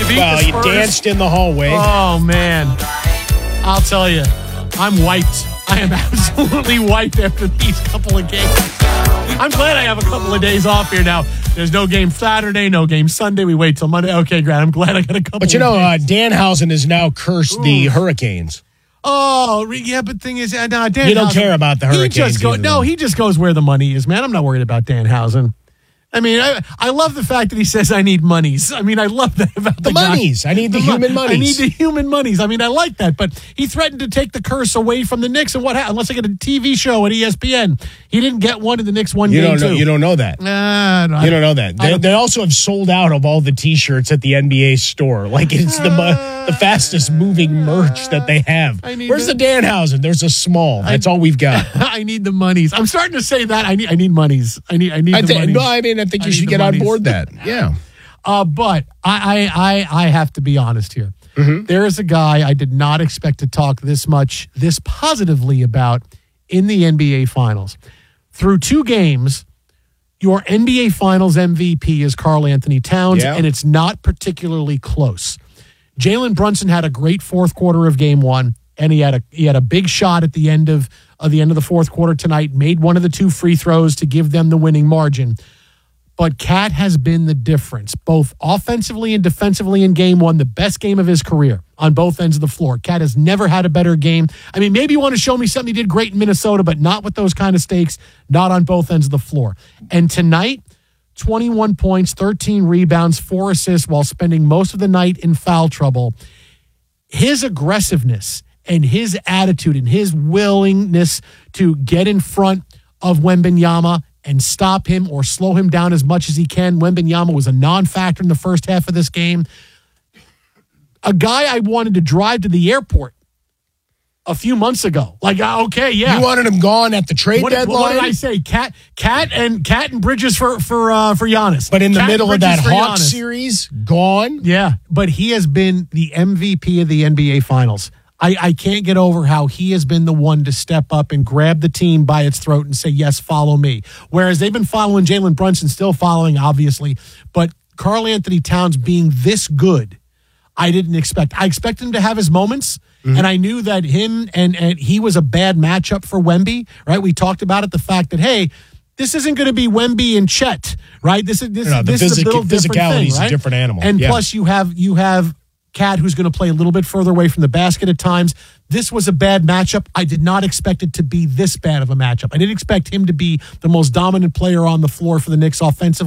beat Well, the you Spurs. danced in the hallway. Oh, man. I'll tell you, I'm wiped. I am absolutely wiped after these couple of games. I'm glad I have a couple of days off here now. There's no game Saturday, no game Sunday. We wait till Monday. Okay, Grant, I'm glad I got a couple But of days. Danhausen has now cursed the Hurricanes. Oh, yeah, but the thing is, Dan You don't care about the Hurricanes. He just goes where the money is, man. I'm not worried about Danhausen. I mean, I love the fact that he says, I need monies. I mean, I love that about The monies. I need the human monies. I need the human monies. I mean, I like that. But he threatened to take the curse away from the Knicks. And what happened? Unless I get a TV show at ESPN. He didn't get one, and the Knicks won game two. You don't know that. No, you don't know that. They also have sold out of all the T-shirts at the NBA store. Like, it's the fastest moving merch that they have. Where's the Danhausen? There's a small. That's all we've got. I need the monies. I'm starting to say that. I need monies. I need the monies. No, I mean, I think you should get on board that. Yeah. But I have to be honest here. Mm-hmm. There is a guy I did not expect to talk this positively about in the NBA Finals. Through 2 games, your NBA Finals MVP is Karl Anthony Towns, and it's not particularly close. Jalen Brunson had a great fourth quarter of game 1, and he had a big shot at the end of the fourth quarter tonight, made one of the 2 free throws to give them the winning margin. But Cat has been the difference, both offensively and defensively in game 1, the best game of his career on both ends of the floor. Cat has never had a better game. I mean, maybe you want to show me something he did great in Minnesota, but not with those kind of stakes, not on both ends of the floor. And tonight, 21 points, 13 rebounds, 4 assists while spending most of the night in foul trouble. His aggressiveness and his attitude and his willingness to get in front of Wembanyama and stop him or slow him down as much as he can. Wembanyama was a non-factor in the first half of this game. A guy I wanted to drive to the airport a few months ago. Like, okay, yeah. You wanted him gone at the trade deadline? What did I say? Cat and Bridges for Giannis. But in the middle of that Hawks series, gone? Yeah, but he has been the MVP of the NBA Finals. I can't get over how he has been the one to step up and grab the team by its throat and say, yes, follow me. Whereas they've been following Jalen Brunson, still following, obviously. But Karl Anthony Towns being this good, I didn't expect. I expected him to have his moments, and I knew that him and he was a bad matchup for Wemby, right? We talked about it, the fact that, hey, this isn't going to be Wemby and Chet, right? This is a little different thing, right? A different animal. And plus you have Cat, who's going to play a little bit further away from the basket at times. This was a bad matchup. I did not expect it to be this bad of a matchup. I didn't expect him to be the most dominant player on the floor for the Knicks offensively.